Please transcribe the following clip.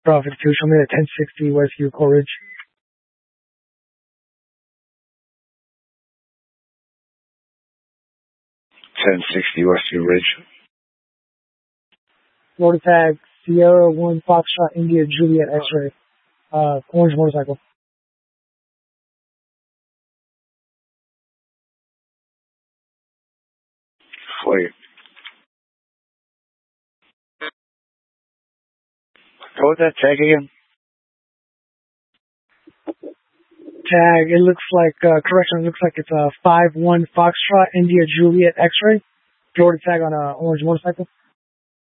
Bravo 52, show me the 1060 Westview Coleridge. 1060 Westview Ridge. Florida tag Sierra 1 Foxtrot India Juliet X-ray. Orange motorcycle. Wait. What was that tag again? Tag, it looks like, correction, it looks like it's a 5-1 Foxtrot India Juliet X-ray. Florida tag on a orange motorcycle.